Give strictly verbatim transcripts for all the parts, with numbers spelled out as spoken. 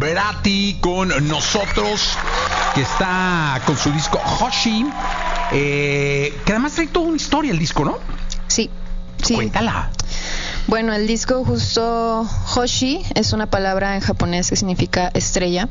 Moreratti con nosotros, que está con su disco Hoshi, eh, que además trae toda una historia el disco, ¿no? Sí, sí. Cuéntala. Bueno, el disco justo Hoshi es una palabra en japonés que significa estrella,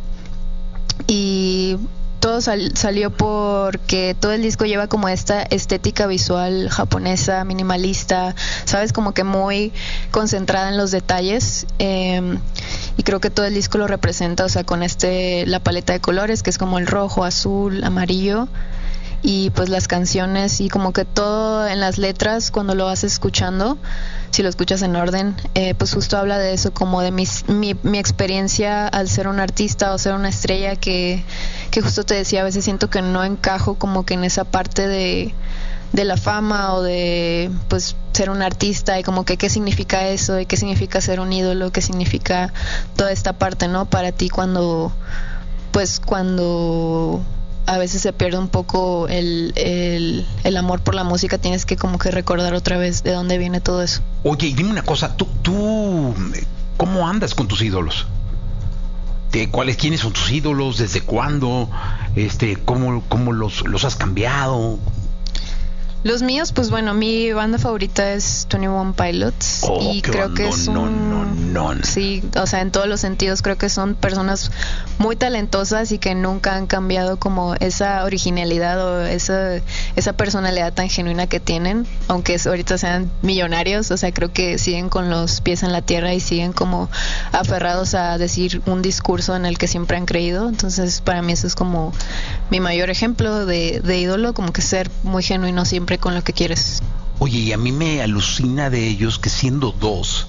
y todo sal, salió porque todo el disco lleva como esta estética visual japonesa, minimalista, sabes, como que muy concentrada en los detalles, eh, y creo que todo el disco lo representa, o sea, con este la paleta de colores que es como el rojo, azul, amarillo, y pues las canciones y como que todo en las letras cuando lo vas escuchando, si lo escuchas en orden, eh, pues justo habla de eso, como de mis, mi, mi experiencia al ser un artista o ser una estrella, que, que justo te decía, a veces siento que no encajo como que en esa parte de, de la fama o de pues ser un artista, y como que qué significa eso y qué significa ser un ídolo, qué significa toda esta parte, ¿no? Para ti cuando pues cuando a veces se pierde un poco el, el, el amor por la música, tienes que como que recordar otra vez de dónde viene todo eso. Oye, y dime una cosa, tú, tú ¿cómo andas con tus ídolos? ¿De cuáles, quiénes son tus ídolos? ¿Desde cuándo? Este, ¿cómo, cómo los, los has cambiado? Los míos, pues bueno, mi banda favorita es veintiuno Pilots, oh, y creo que es un... No, no, no. Sí, o sea, en todos los sentidos creo que son personas muy talentosas y que nunca han cambiado como esa originalidad o esa, esa personalidad tan genuina que tienen, aunque es, ahorita sean millonarios, o sea, creo que siguen con los pies en la tierra y siguen como aferrados a decir un discurso en el que siempre han creído. Entonces, para mí eso es como mi mayor ejemplo de, de ídolo, como que ser muy genuino siempre con lo que quieres. Oye, y a mí me alucina de ellos que siendo dos,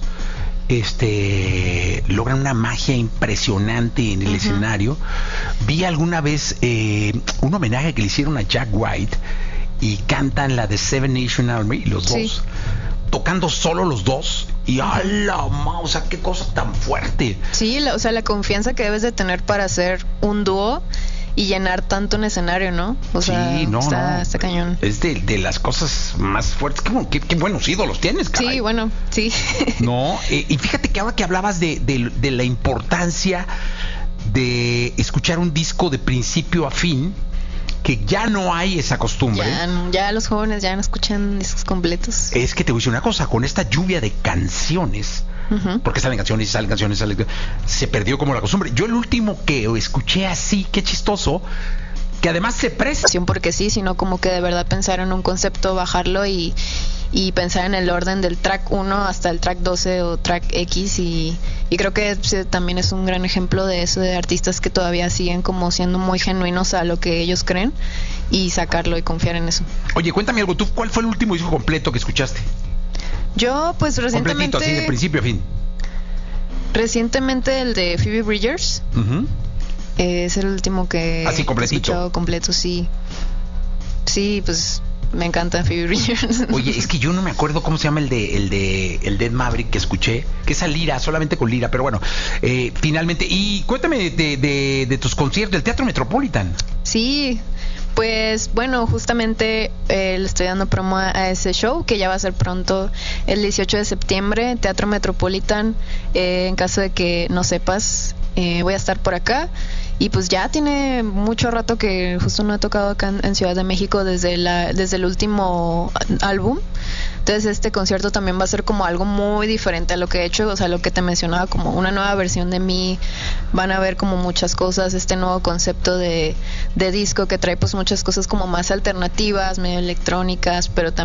este, logran una magia impresionante en el uh-huh. escenario. Vi alguna vez eh, un homenaje que le hicieron a Jack White y cantan la de Seven Nation Army, los sí. dos, tocando solo los dos. Y ¡a la ma! O sea, qué cosa tan fuerte. Sí, la, o sea, la confianza que debes de tener para hacer un dúo y llenar tanto un escenario, ¿no? O sea, sí, no, está, no. está cañón. Es de, de las cosas más fuertes. Qué, qué, qué buenos ídolos tienes, caray. Sí, bueno, sí. No, eh, y fíjate que ahora que hablabas de, de, de la importancia de escuchar un disco de principio a fin, que ya no hay esa costumbre. Ya, ya los jóvenes ya no escuchan discos completos. Es que te voy a decir una cosa, con esta lluvia de canciones, uh-huh. porque salen canciones y salen canciones, salen, se perdió como la costumbre. Yo el último que escuché así, qué chistoso, que además se presta. Porque sí, sino como que de verdad pensar en un concepto, bajarlo y, y pensar en el orden del track uno hasta el track doce o track X, y, y creo que sí, también es un gran ejemplo de eso, de artistas que todavía siguen como siendo muy genuinos a lo que ellos creen y sacarlo y confiar en eso. Oye, cuéntame algo, ¿tú cuál fue el último disco completo que escuchaste? Yo pues recientemente... Completito, así de principio a fin. Recientemente el de Phoebe Bridgers. Uh-huh. Eh, es el último que así completito. He escuchado completo, sí. Sí, pues me encanta Phoebe Bridgers. Oye, es que yo no me acuerdo cómo se llama el de el de el Dead Maverick que escuché, que es a Lira, solamente con Lira, pero bueno, eh, finalmente. Y cuéntame de, de, de tus conciertos del Teatro Metropolitan. Sí, pues bueno, justamente eh, le estoy dando promo a, a ese show que ya va a ser pronto el dieciocho de septiembre, Teatro Metropolitan. Eh, en caso de que no sepas, eh, voy a estar por acá. Y pues ya tiene mucho rato que justo no he tocado acá en, en Ciudad de México desde la desde el último álbum. Entonces este concierto también va a ser como algo muy diferente a lo que he hecho, o sea, lo que te mencionaba, como una nueva versión de mí. Van a ver como muchas cosas, este nuevo concepto de, de disco que trae pues muchas cosas como más alternativas, medio electrónicas, pero también